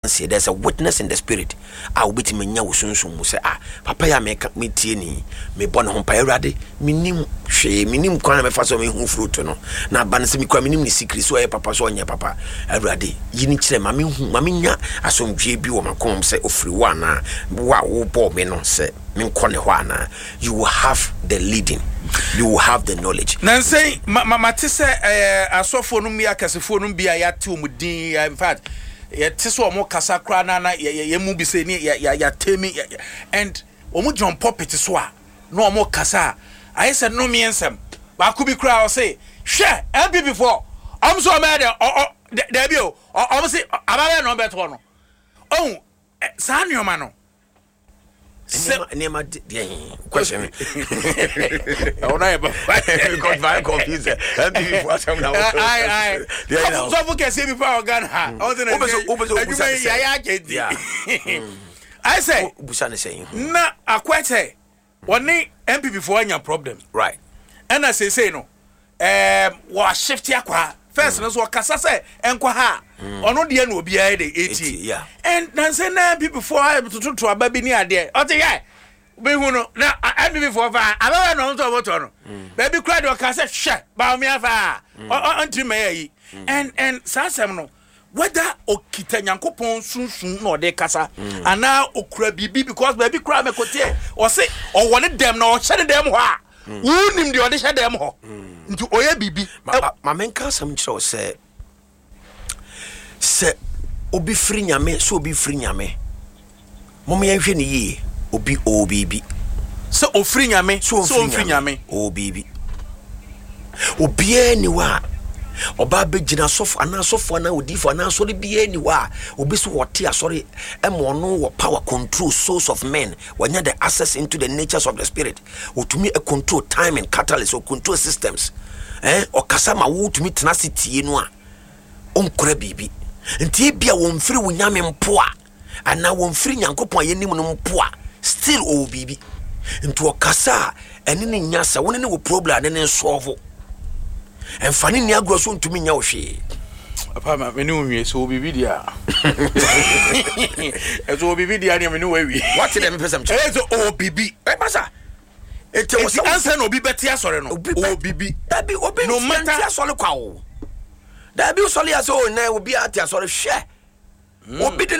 danse, there's a witness in the spirit. I will be to me nya usunsun say papa ya me tie ni me bɔ ho pa awurade minim hwe minim kwan me fa so me hu fruit no na ba nse me kwa minim ni secret so papa so nya papa awurade yini kyerɛ ma me hu ma me nya asomdwe bi wo makom sɛ ofiri wa na wa wo bɔ me no sɛ me nkɔ ne ho ana. You will have the leading, you will have the knowledge. Nancy mate sɛ asɔfo no mi akasefo no bia ya te omudin in fact ya te so omo kasa kra na ya mu bi se ni ya temi and omo John Puppet so a no omo kasa I said no me ensem ba ku bi kra o say hwe MPP before am so me there bi o omo say ababa no beto no oh sa nyoma no Nema question. Oh, no, got very confused. So for can see before Ghana. I say, Bushan is saying, na akwete. One MPP before any problem, right? And I say no. Was shift yakwa. First, no so kasa say enkwa ha. Ono de no obi aye de 80. Yeah. And Nancy na people for to ababi ni ade. O te ye. Be hu no na MPP for fa. Ababa no to boto no. Baby cry do kasa hwe. Ba me afa. Anti me yi. And sasem no whether okita nyankopon sunsun no de kasa ana okura bibi because baby cry me kote. O say o wone dem na o hye dem ho a. Wunim de o de hye dem ho. Nti oye bibi ma menka sam kire se obi firi nyame so obi firi nyame mom ye hwe ne yi obi o bibi se ofiri nyame so ofiri nyame o bibi obi ani wa oba begina sofo ana sofo ana odifo ana so bi ani wa obi so wote asori emo no wo power control souls of men when you the access into the natures of the spirit otumi a control time and catalyst or control systems o kasa ma wo tumi tenacity no a onkora bibi nti bia wo mfiri wo nyame mpo a ana wo mfiri nyankopon ayenim no mpo a still o bibi nti o kasa ene ne nyasa wo ne wo problem ne solve enfani ni agro so ntumi nya wo hwe apa ma me ne unwie so bibi dia so bibi dia ne me ne wawi what them person so o bibi basa ete wo so answer no obi beti asore no o bibi dabi obi no matter asore kwa wo dabi usole aso na obi ati asore hwe obi